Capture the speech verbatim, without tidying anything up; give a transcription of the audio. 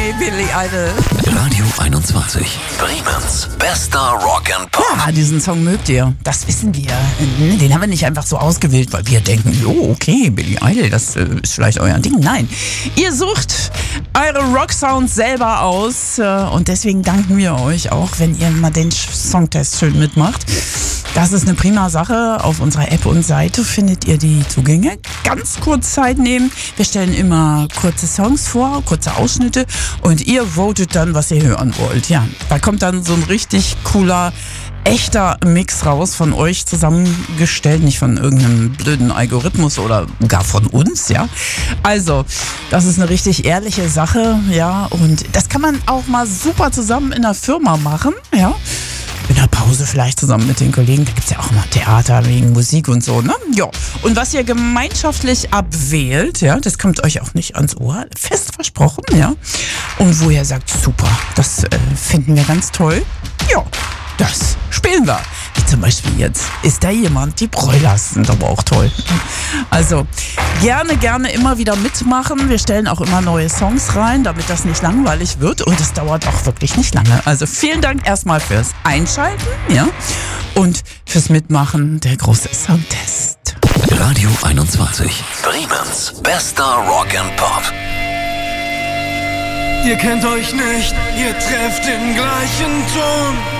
Hey, Billy Idol. Radio einundzwanzig. Bremens bester Rock and Pop. Ja, diesen Song mögt ihr. Das wissen wir. Den haben wir nicht einfach so ausgewählt, weil wir denken, jo, okay, Billy Idol, das ist vielleicht euer Ding. Nein, ihr sucht eure Rock-Sounds selber aus und deswegen danken wir euch auch, wenn ihr mal den Songtest schön mitmacht. Das ist eine prima Sache. Auf unserer App und Seite findet ihr die Zugänge. Ganz kurz Zeit nehmen. Wir stellen immer kurze Songs vor, kurze Ausschnitte und ihr votet dann, was ihr hören wollt. Ja, da kommt dann so ein richtig cooler, echter Mix raus, von euch zusammengestellt, nicht von irgendeinem blöden Algorithmus oder gar von uns, ja. Also, das ist eine richtig ehrliche Sache, ja, und das kann man auch mal super zusammen in der Firma machen, ja. In der Pause vielleicht zusammen mit den Kollegen. Da gibt es ja auch immer Theater wegen Musik und so, ne? Ja. Und was ihr gemeinschaftlich abwählt, ja, das kommt euch auch nicht ans Ohr. Fest versprochen, ja. Und wo ihr sagt, super, das äh, finden wir ganz toll. Ja, das spielen wir. Wie zum Beispiel jetzt. Ist da jemand? Die Broilers sind aber auch toll. Also, gerne, gerne immer wieder mitmachen. Wir stellen auch immer neue Songs rein, damit das nicht langweilig wird. Und es dauert auch wirklich nicht lange. Also, vielen Dank erstmal fürs Einschalten, ja. Und fürs Mitmachen. Der große Soundtest. Radio einundzwanzig. Bremens bester Rock and Pop. Ihr kennt euch nicht, ihr trefft den gleichen Ton.